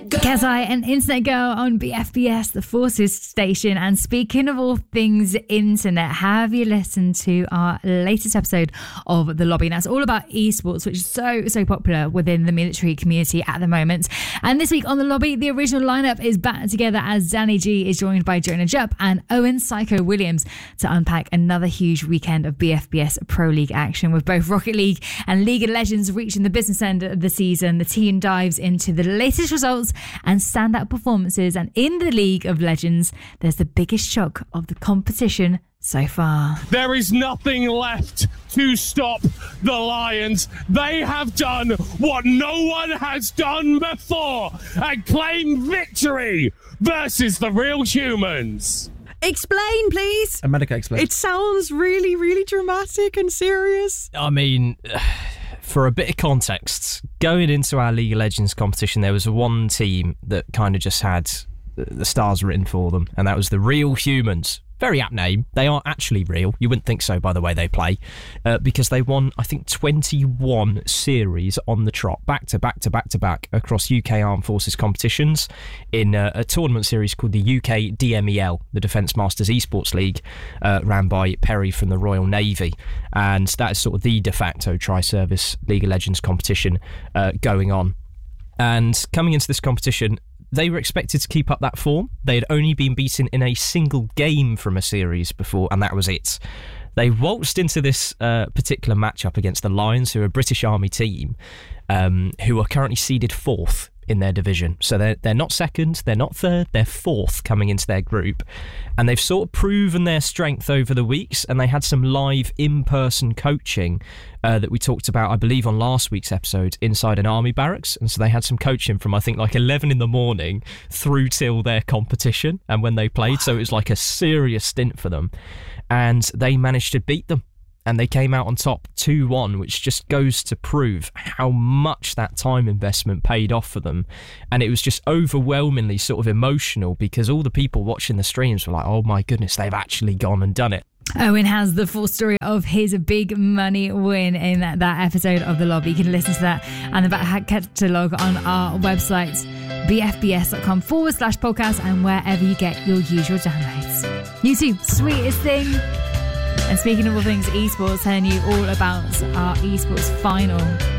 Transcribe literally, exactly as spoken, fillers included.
Kezai and Internet Girl on B F B S, the Forces station. And speaking of all things internet, have you listened to our latest episode of The Lobby? And that's all about esports, which is so, so popular within the military community at the moment. And this week on The Lobby, the original lineup is back together as Danny G is joined by Jonah Jupp and Owen Psycho Williams to unpack another huge weekend of B F B S Pro League action. With both Rocket League and League of Legends reaching the business end of the season, the team dives into the latest results and standout performances. And in the League of Legends, there's the biggest shock of the competition so far. There is nothing left to stop the Lions. They have done what no one has done before and claim victory versus the Real Humans. Explain, please. A medical explain. It sounds really, really dramatic and serious. I mean, for a bit of context, going into our League of Legends competition, there was one team that kind of just had the stars written for them, and that was the Real Humans. Very apt name. They are actually real. You wouldn't think so by the way they play, uh, because they won, I think, twenty-one series on the trot, back to back to back to back across U K Armed Forces competitions in uh, a tournament series called the U K D M E L, the Defence Masters Esports League, uh, ran by Perry from the Royal Navy. And that is sort of the de facto tri-service League of Legends competition uh, going on. And coming into this competition, they were expected to keep up that form. They had only been beaten in a single game from a series before, and that was it. They waltzed into this uh, particular matchup against the Lions, who are a British Army team, um, who are currently seeded fourth in their division. So they're, they're not second, they're not third, they're fourth coming into their group. And they've sort of proven their strength over the weeks, and they had some live in-person coaching uh, that we talked about, I believe, on last week's episode inside an army barracks. And so they had some coaching from, I think, like eleven in the morning through till their competition and when they played. So it was like a serious stint for them. And they managed to beat them. And they came out on top two one, which just goes to prove how much that time investment paid off for them. And it was just overwhelmingly sort of emotional, because all the people watching the streams were like, oh my goodness, they've actually gone and done it. Owen has the full story of his big money win in that, that episode of The Lobby. You can listen to that and the back catalogue on our website, bfbs.com forward slash podcast, and wherever you get your usual downloads. YouTube, sweetest thing. And speaking of all things esports, telling you all about our esports final